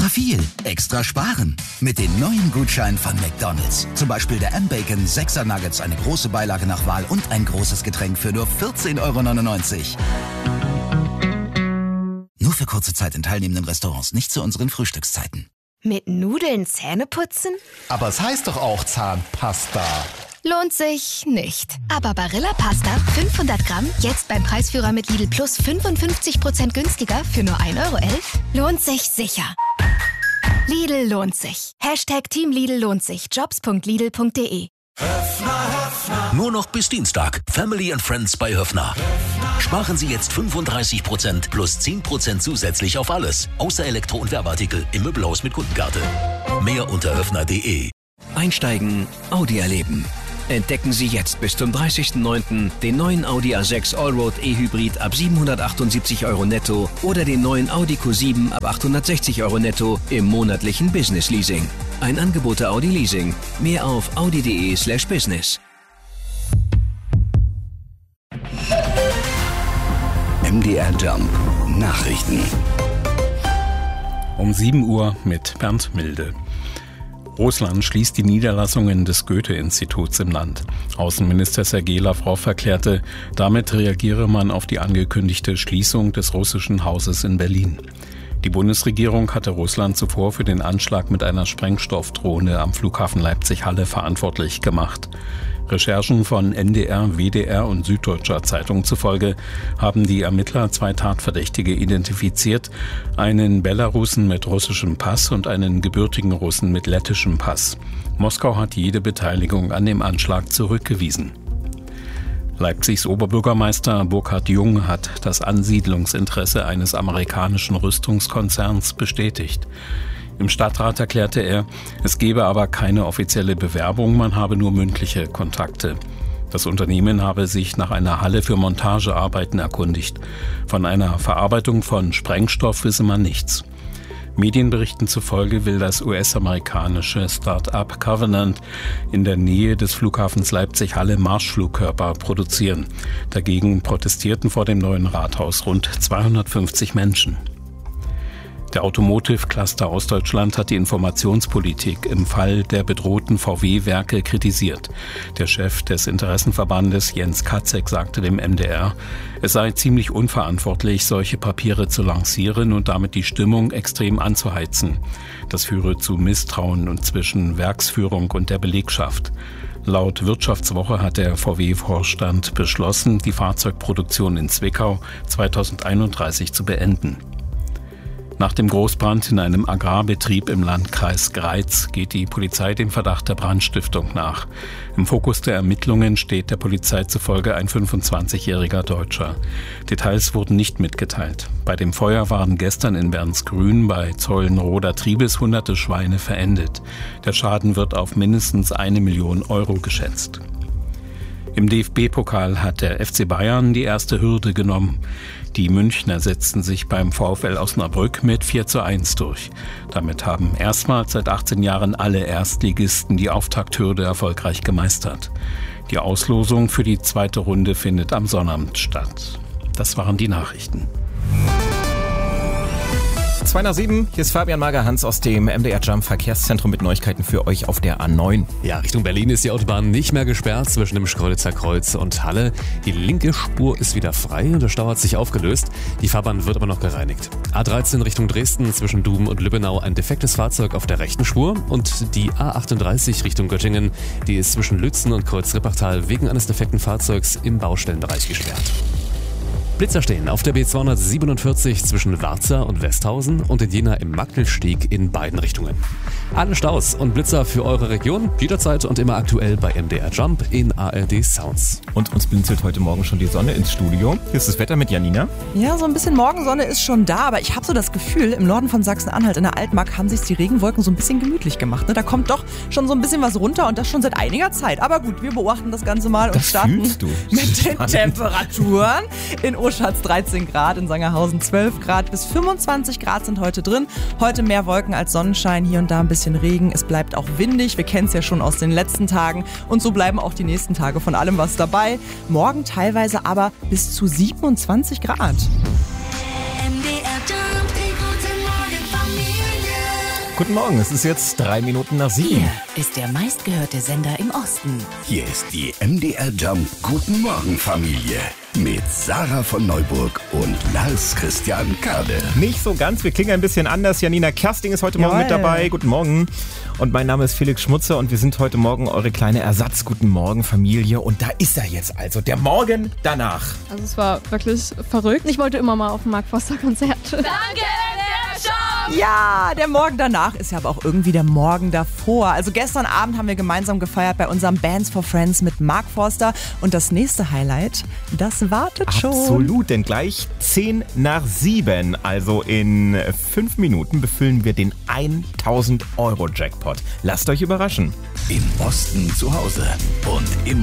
Extra viel, extra sparen. Mit den neuen Gutscheinen von McDonald's. Zum Beispiel der M-Bacon 6er Nuggets, eine große Beilage nach Wahl und ein großes Getränk für nur 14,99 €. Nur für kurze Zeit in teilnehmenden Restaurants, nicht zu unseren Frühstückszeiten. Mit Nudeln Zähne putzen? Aber es heißt doch auch Zahnpasta. Lohnt sich nicht. Aber Barilla Pasta 500 Gramm jetzt beim Preisführer mit Lidl Plus 55% günstiger für nur 1,11 € lohnt sich sicher. Lidl lohnt sich. #Team Lidl lohnt sich. Jobs.lidl.de. Nur noch bis Dienstag. Family and Friends bei Höffner. Sparen Sie jetzt 35% plus 10% zusätzlich auf alles. Außer Elektro- und Werbeartikel im Möbelhaus mit Kundenkarte. Mehr unter höffner.de. Einsteigen, Audi erleben. Entdecken Sie jetzt bis zum 30.09. den neuen Audi A6 Allroad E-Hybrid ab 778 € netto oder den neuen Audi Q7 ab 860 € netto im monatlichen Business Leasing. Ein Angebot der Audi Leasing. Mehr auf audi.de/business. MDR Jump Nachrichten. Um 7 Uhr mit Bernd Milde. Russland schließt die Niederlassungen des Goethe-Instituts im Land. Außenminister Sergei Lavrov erklärte, damit reagiere man auf die angekündigte Schließung des russischen Hauses in Berlin. Die Bundesregierung hatte Russland zuvor für den Anschlag mit einer Sprengstoffdrohne am Flughafen Leipzig-Halle verantwortlich gemacht. Recherchen von NDR, WDR und Süddeutscher Zeitung zufolge haben die Ermittler 2 Tatverdächtige identifiziert, einen Belarussen mit russischem Pass und einen gebürtigen Russen mit lettischem Pass. Moskau hat jede Beteiligung an dem Anschlag zurückgewiesen. Leipzigs Oberbürgermeister Burkhard Jung hat das Ansiedlungsinteresse eines amerikanischen Rüstungskonzerns bestätigt. Im Stadtrat erklärte er, es gebe aber keine offizielle Bewerbung, man habe nur mündliche Kontakte. Das Unternehmen habe sich nach einer Halle für Montagearbeiten erkundigt. Von einer Verarbeitung von Sprengstoff wisse man nichts. Medienberichten zufolge will das US-amerikanische Start-up Covenant in der Nähe des Flughafens Leipzig-Halle Marschflugkörper produzieren. Dagegen protestierten vor dem neuen Rathaus rund 250 Menschen. Der Automotive-Cluster Ostdeutschland hat die Informationspolitik im Fall der bedrohten VW-Werke kritisiert. Der Chef des Interessenverbandes Jens Katzek sagte dem MDR, es sei ziemlich unverantwortlich, solche Papiere zu lancieren und damit die Stimmung extrem anzuheizen. Das führe zu Misstrauen und zwischen Werksführung und der Belegschaft. Laut Wirtschaftswoche hat der VW-Vorstand beschlossen, die Fahrzeugproduktion in Zwickau 2031 zu beenden. Nach dem Großbrand in einem Agrarbetrieb im Landkreis Greiz geht die Polizei dem Verdacht der Brandstiftung nach. Im Fokus der Ermittlungen steht der Polizei zufolge ein 25-jähriger Deutscher. Details wurden nicht mitgeteilt. Bei dem Feuer waren gestern in Bernsgrün bei Zollenroder Triebes hunderte Schweine verendet. Der Schaden wird auf mindestens 1 Million € geschätzt. Im DFB-Pokal hat der FC Bayern die erste Hürde genommen. Die Münchner setzten sich beim VfL Osnabrück mit 4:1 durch. Damit haben erstmals seit 18 Jahren alle Erstligisten die Auftakthürde erfolgreich gemeistert. Die Auslosung für die zweite Runde findet am Sonnabend statt. Das waren die Nachrichten. 2:07, hier ist Fabian Mager-Hans aus dem MDR Jump Verkehrszentrum mit Neuigkeiten für euch auf der A9. Ja, Richtung Berlin ist die Autobahn nicht mehr gesperrt zwischen dem Schkeuditzer Kreuz und Halle. Die linke Spur ist wieder frei und der Stau hat sich aufgelöst. Die Fahrbahn wird aber noch gereinigt. A13 Richtung Dresden zwischen Duben und Lübbenau ein defektes Fahrzeug auf der rechten Spur und die A38 Richtung Göttingen, die ist zwischen Lützen und Kreuz-Rippachtal wegen eines defekten Fahrzeugs im Baustellenbereich gesperrt. Blitzer stehen auf der B247 zwischen Warza und Westhausen und in Jena im Magdelsteg in beiden Richtungen. Alle Staus und Blitzer für eure Region jederzeit und immer aktuell bei MDR Jump in ARD Sounds. Und uns blinzelt heute Morgen schon die Sonne ins Studio. Hier ist das Wetter mit Janina. Ja, so ein bisschen Morgensonne ist schon da, aber ich habe so das Gefühl, im Norden von Sachsen-Anhalt in der Altmark haben sich die Regenwolken so ein bisschen gemütlich gemacht. Ne? Da kommt doch schon so ein bisschen was runter und das schon seit einiger Zeit. Aber gut, wir beobachten das Ganze mal und starten mit den Temperaturen. In Oschatz 13 Grad, in Sangerhausen 12 Grad, bis 25 Grad sind heute drin. Heute mehr Wolken als Sonnenschein, hier und da ein bisschen Regen. Es bleibt auch windig, wir kennen es ja schon aus den letzten Tagen und so bleiben auch die nächsten Tage von allem was dabei. Morgen teilweise aber bis zu 27 Grad. MDR Jump, die gute Morgen Familie. Guten Morgen, es ist jetzt 3 Minuten nach 7. Hier ist der meistgehörte Sender im Osten. Hier ist die MDR Jump Guten Morgen Familie mit Sarah von Neuburg und Lars Christian Kade. Nicht so ganz, wir klingen ein bisschen anders. Janina Kersting ist heute Morgen mit dabei. Guten Morgen. Und mein Name ist Felix Schmutzer und wir sind heute Morgen eure kleine Ersatz-Guten Morgen Familie. Und da ist er jetzt also, der Morgen danach. Also es war wirklich verrückt. Ich wollte immer mal auf ein Mark Forster Konzert. Danke, MDR Jump! Ja, der Morgen danach ist ja aber auch irgendwie der Morgen davor. Also gestern Abend haben wir gemeinsam gefeiert bei unserem Bands for Friends mit Mark Forster. Und das nächste Highlight, das wartet schon. Absolut, denn gleich 10 nach 7, also in 5 Minuten, befüllen wir den 1.000 € Jackpot. Lasst euch überraschen. Im Osten zu Hause und im